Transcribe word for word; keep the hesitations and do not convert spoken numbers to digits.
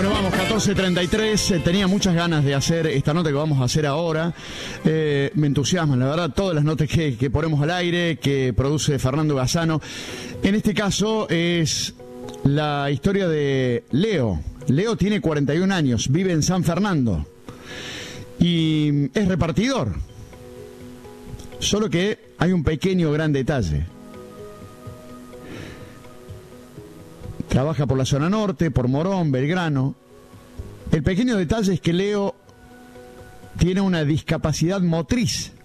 Bueno, vamos, catorce treinta y tres, eh, tenía muchas ganas de hacer esta nota que vamos a hacer ahora, eh, me entusiasman, la verdad, todas las notas que, que ponemos al aire, que produce Fernando Gazzano. En este caso es la historia de Leo. Leo tiene cuarenta y un años, vive en San Fernando y es repartidor, solo que hay un pequeño gran detalle. Trabaja por la zona norte, por Morón, Belgrano. El pequeño detalle es que Leo tiene una discapacidad motriz.